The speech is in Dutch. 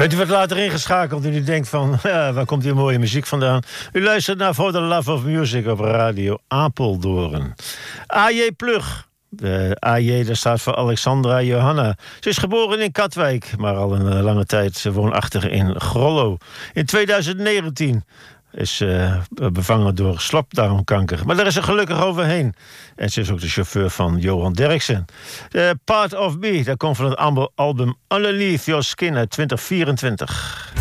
Bent u wat later ingeschakeld en u denkt van, ja, waar komt die mooie muziek vandaan? U luistert naar For the Love of Music op Radio Apeldoorn. A.J. Plug. De AJ, dat staat voor Alexandra Johanna. Ze is geboren in Katwijk, maar al een lange tijd woonachtig in Grollo. In 2019 is bevangen door slokdarmkanker. Maar daar is ze gelukkig overheen. En ze is ook de chauffeur van Johan Derksen. Part of Me, dat komt van het album Underneath Your Skin uit 2024.